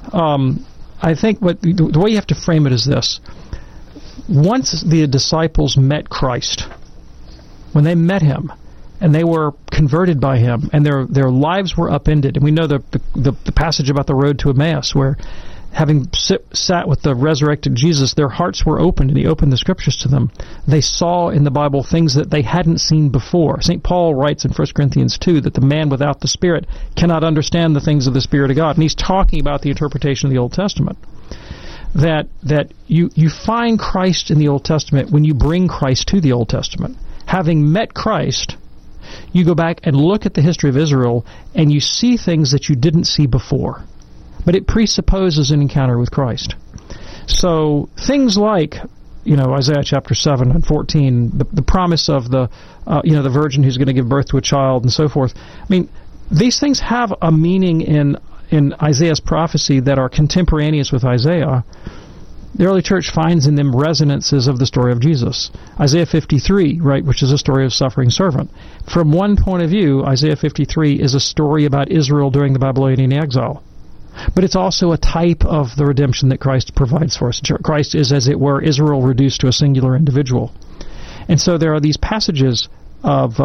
I think the way you have to frame it is this. Once the disciples met Christ, when they met him, and they were converted by him, and their lives were upended, and we know the passage about the road to Emmaus, where having sat with the resurrected Jesus, their hearts were opened, and he opened the Scriptures to them. They saw in the Bible things that they hadn't seen before. St. Paul writes in 1 Corinthians 2 that the man without the Spirit cannot understand the things of the Spirit of God, and he's talking about the interpretation of the Old Testament. That you find Christ in the Old Testament when you bring Christ to the Old Testament. Having met Christ, you go back and look at the history of Israel, and you see things that you didn't see before. But it presupposes an encounter with Christ. So things like, you know, Isaiah chapter 7 and 14, the promise of the virgin who's going to give birth to a child and so forth. I mean, these things have a meaning in Isaiah's prophecy that are contemporaneous with Isaiah. The early church finds in them resonances of the story of Jesus. Isaiah 53, right, which is a story of suffering servant. From one point of view, Isaiah 53 is a story about Israel during the Babylonian exile. But it's also a type of the redemption that Christ provides for us. Christ is, as it were, Israel reduced to a singular individual. And so there are these passages of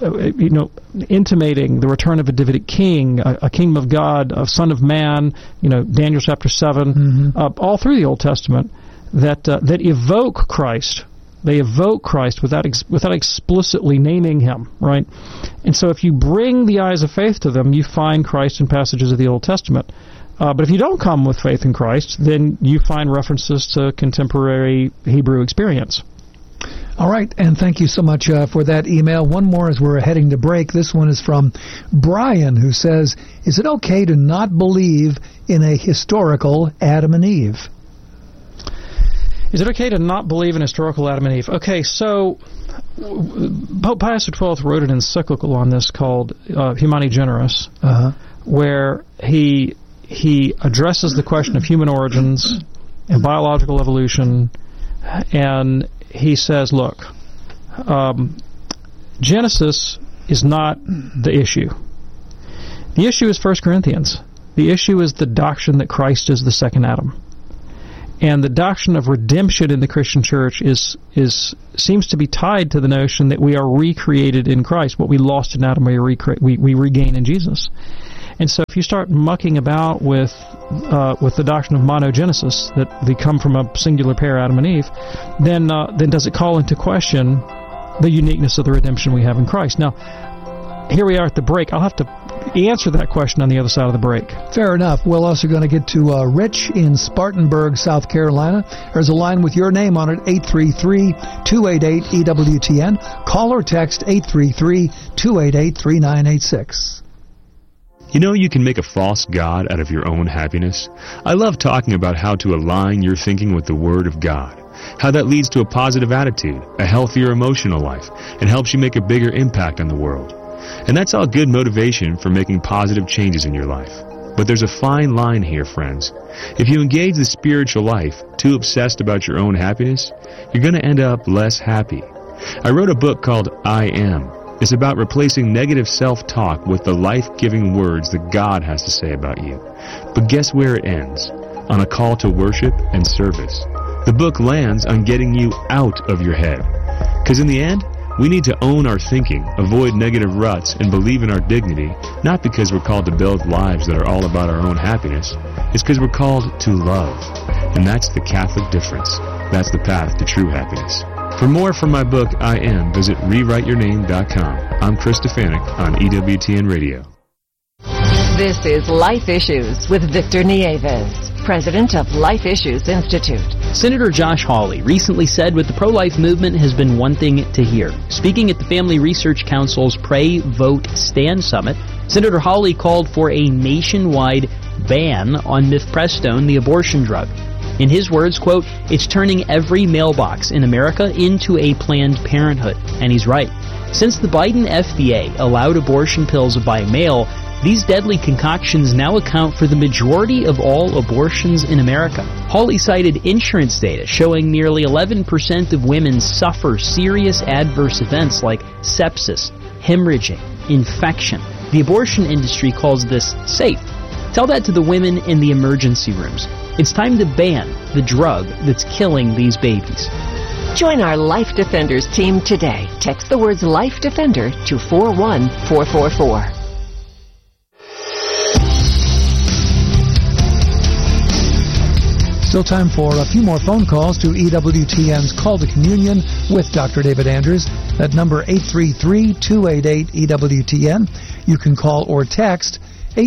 intimating the return of a Davidic king, a kingdom of God, a son of man, Daniel chapter 7, all through the Old Testament that evoke Christ. They evoke Christ without explicitly naming him, right? And so if you bring the eyes of faith to them, you find Christ in passages of the Old Testament. But if you don't come with faith in Christ, then you find references to contemporary Hebrew experience. All right, and thank you so much for that email. One more as we're heading to break. This one is from Brian, who says, is it okay to not believe in a historical Adam and Eve? Is it okay to not believe in historical Adam and Eve? Okay, so Pope Pius XII wrote an encyclical on this called Humani Generis, where he addresses the question of human origins and biological evolution, and he says, look, Genesis is not the issue. The issue is 1 Corinthians. The issue is the doctrine that Christ is the second Adam. And the doctrine of redemption in the Christian church seems to be tied to the notion that we are recreated in Christ. What we lost in Adam, we regain in Jesus. And so if you start mucking about with the doctrine of monogenesis, that they come from a singular pair, Adam and Eve, then does it call into question the uniqueness of the redemption we have in Christ? Now, here we are at the break. I'll have to answer that question on the other side of the break. Fair enough. We're also going to get to Rich in Spartanburg, South Carolina. There's a line with your name on it, 833-288-EWTN. Call or text 833-288-3986. You know you can make a false god out of your own happiness? I love talking about how to align your thinking with the Word of God, how that leads to a positive attitude, a healthier emotional life, and helps you make a bigger impact on the world. And that's all good motivation for making positive changes in your life. But there's a fine line here, friends. If you engage the spiritual life too obsessed about your own happiness, you're going to end up less happy. I wrote a book called I Am. It's about replacing negative self-talk with the life-giving words that God has to say about you. But guess where it ends? On a call to worship and service. The book lands on getting you out of your head. Because in the end, we need to own our thinking, avoid negative ruts, and believe in our dignity, not because we're called to build lives that are all about our own happiness. It's because we're called to love. And that's the Catholic difference. That's the path to true happiness. For more from my book, I Am, visit rewriteyourname.com. I'm Chris Stefanik on EWTN Radio. This is Life Issues with Victor Nieves, president of Life Issues Institute. Senator Josh Hawley recently said what the pro-life movement has been wanting to hear. Speaking at the Family Research Council's Pray, Vote, Stand Summit, Senator Hawley called for a nationwide ban on mifepristone, the abortion drug. In his words, quote, "It's turning every mailbox in America into a Planned Parenthood." And he's right. Since the Biden FDA allowed abortion pills by mail, these deadly concoctions now account for the majority of all abortions in America. Hawley cited insurance data showing nearly 11% of women suffer serious adverse events like sepsis, hemorrhaging, infection. The abortion industry calls this safe. Tell that to the women in the emergency rooms. It's time to ban the drug that's killing these babies. Join our Life Defenders team today. Text the words Life Defender to 41444. Still time for a few more phone calls to EWTN's Call to Communion with Dr. David Anders. That number 833-288-EWTN. You can call or text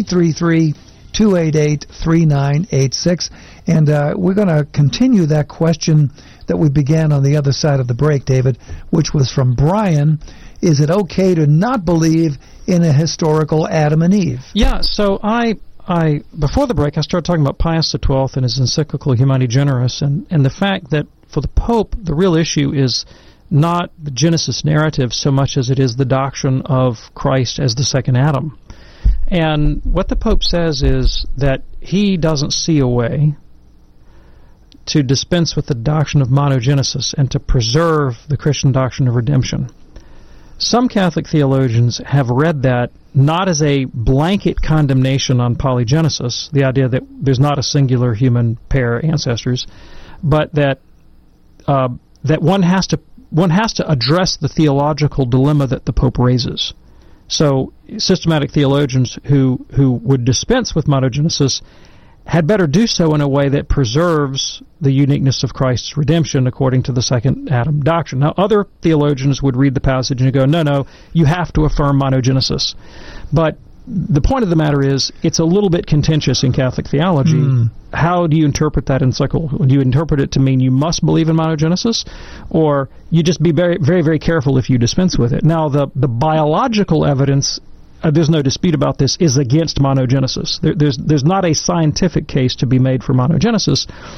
833-288-3986. And we're going to continue that question that we began on the other side of the break, David, which was from Brian. Is it okay to not believe in a historical Adam and Eve? Yeah, so I before the break, I started talking about Pius XII and his encyclical Humani Generis, and the fact that for the Pope, the real issue is not the Genesis narrative so much as it is the doctrine of Christ as the second Adam. And what the Pope says is that he doesn't see a way to dispense with the doctrine of monogenesis and to preserve the Christian doctrine of redemption. Some Catholic theologians have read that not as a blanket condemnation on polygenesis, the idea that there's not a singular human pair ancestors, but that that one has to address the theological dilemma that the Pope raises. So systematic theologians who would dispense with monogenesis had better do so in a way that preserves the uniqueness of Christ's redemption according to the second Adam doctrine. Now, other theologians would read the passage and go, no, you have to affirm monogenesis. But the point of the matter is, it's a little bit contentious in Catholic theology. How do you interpret that encyclical? Do you interpret it to mean you must believe in monogenesis? Or you just be very, very, very careful if you dispense with it? Now, the biological evidence, there's no dispute about this, is against monogenesis. There's not a scientific case to be made for monogenesis.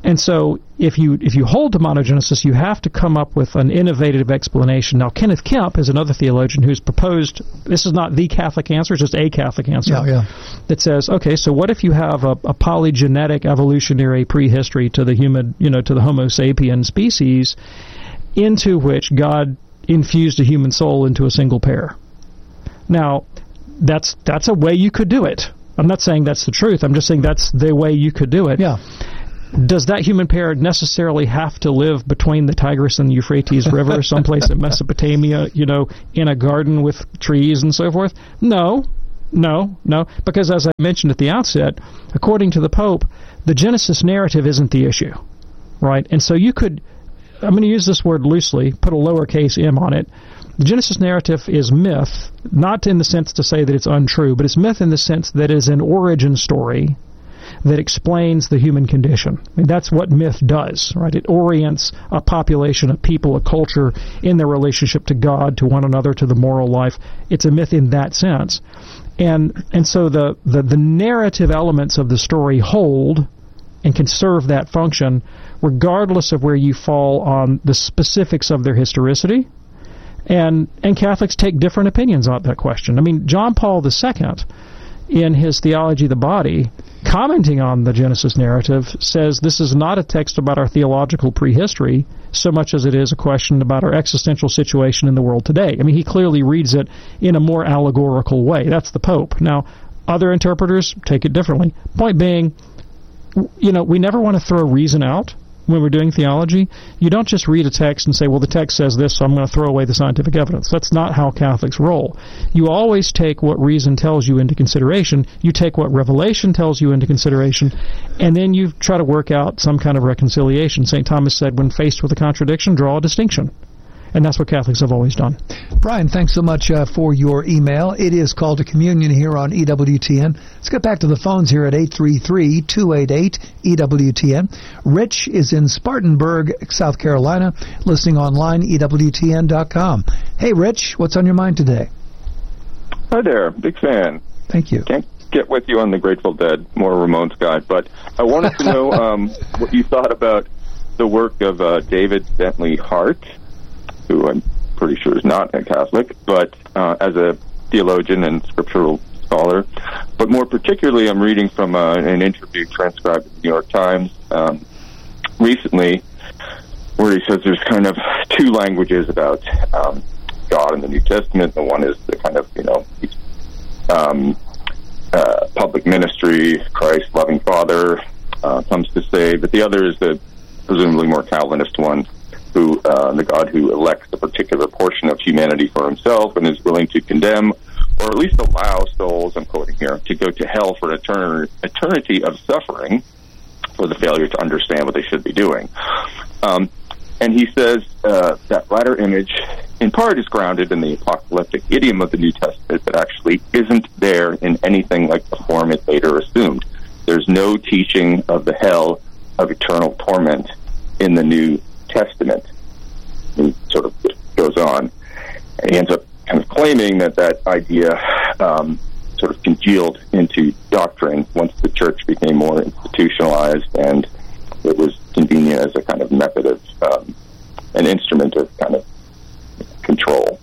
And so if you hold to monogenesis, you have to come up with an innovative explanation. Now, Kenneth Kemp is another theologian who's proposed, this is not the Catholic answer, it's just a Catholic answer, that says, okay, so what if you have a polygenetic evolutionary prehistory to the human, to the Homo sapien species, into which God infused a human soul into a single pair? Now, that's a way you could do it. I'm not saying that's the truth. I'm just saying that's the way you could do it. Yeah. Does that human pair necessarily have to live between the Tigris and the Euphrates River, someplace in Mesopotamia, in a garden with trees and so forth? No. Because as I mentioned at the outset, according to the Pope, the Genesis narrative isn't the issue, right? And so you could, I'm going to use this word loosely, put a lowercase m on it. The Genesis narrative is myth, not in the sense to say that it's untrue, but it's myth in the sense that it is an origin story that explains the human condition. I mean, that's what myth does, right? It orients a population, a people, a culture in their relationship to God, to one another, to the moral life. It's a myth in that sense. And so the narrative elements of the story hold and can serve that function regardless of where you fall on the specifics of their historicity. And Catholics take different opinions on that question. I mean, John Paul II, in his Theology of the Body, commenting on the Genesis narrative, says this is not a text about our theological prehistory so much as it is a question about our existential situation in the world today. I mean, he clearly reads it in a more allegorical way. That's the Pope. Now, other interpreters take it differently. Point being, we never want to throw reason out when we're doing theology. You don't just read a text and say, well, the text says this, so I'm going to throw away the scientific evidence. That's not how Catholics roll. You always take what reason tells you into consideration. You take what revelation tells you into consideration, and then you try to work out some kind of reconciliation. St. Thomas said, when faced with a contradiction, draw a distinction. And that's what Catholics have always done. Brian, thanks so much for your email. It is Call to Communion here on EWTN. Let's get back to the phones here at 833-288-EWTN. Rich is in Spartanburg, South Carolina, listening online, EWTN.com. Hey, Rich, what's on your mind today? Hi there. Big fan. Thank you. Can't get with you on the Grateful Dead, more Ramones guy, but I wanted to know what you thought about the work of David Bentley Hart, who I'm pretty sure is not a Catholic, but as a theologian and scriptural scholar. But more particularly, I'm reading from an interview transcribed in the New York Times recently, where he says there's kind of two languages about God in the New Testament. The one is the kind of, public ministry, Christ, loving Father, comes to say, but the other is the presumably more Calvinist one, who the God who elects a particular portion of humanity for himself and is willing to condemn, or at least allow souls, I'm quoting here, to go to hell for an eternity of suffering for the failure to understand what they should be doing. And he says that latter image, in part, is grounded in the apocalyptic idiom of the New Testament, but actually isn't there in anything like the form it later assumed. There's no teaching of the hell of eternal torment in the New Testament. He sort of goes on, and he ends up kind of claiming that idea sort of congealed into doctrine once the church became more institutionalized, and it was convenient as a kind of method of an instrument of kind of control.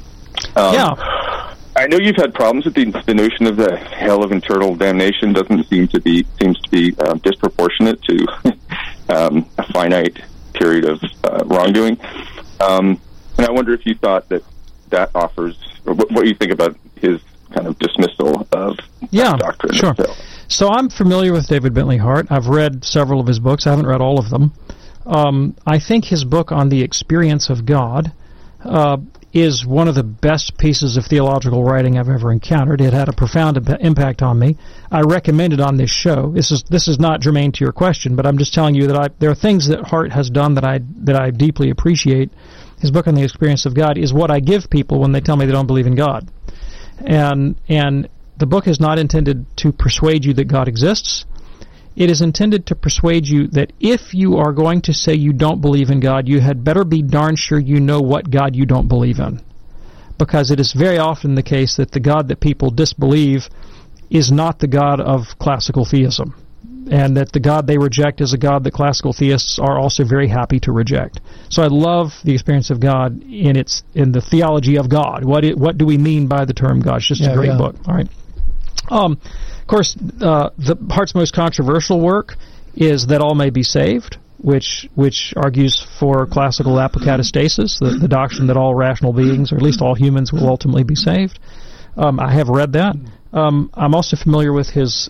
I know you've had problems with the notion of the hell of eternal damnation. Seems to be disproportionate to a finite period of wrongdoing. And I wonder if you thought that offers, or what you think about his kind of dismissal of doctrine. Sure. So I'm familiar with David Bentley Hart. I've read several of his books. I haven't read all of them. I think his book on the experience of God is one of the best pieces of theological writing I've ever encountered. It had a profound impact on me. I recommend it on this show. This is not germane to your question, but I'm just telling you that there are things that Hart has done that I deeply appreciate. His book on the experience of God is what I give people when they tell me they don't believe in God. And the book is not intended to persuade you that God exists. It is intended to persuade you that if you are going to say you don't believe in God, you had better be darn sure you know what God you don't believe in. Because it is very often the case that the God that people disbelieve is not the God of classical theism. that the God they reject is a God that classical theists are also very happy to reject. So I love the experience of God in the theology of God. What do we mean by the term God? It's just a great book. All right. Of course, the Hart's most controversial work is That All May Be Saved, which argues for classical apocatastasis, the doctrine that all rational beings, or at least all humans, will ultimately be saved. I have read that. I'm also familiar with his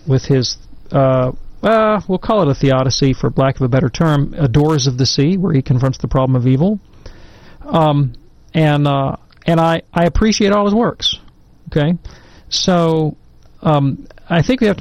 we'll call it a theodicy for lack of a better term, Doors of the Sea, where he confronts the problem of evil. And I appreciate all his works. Okay, so I think we have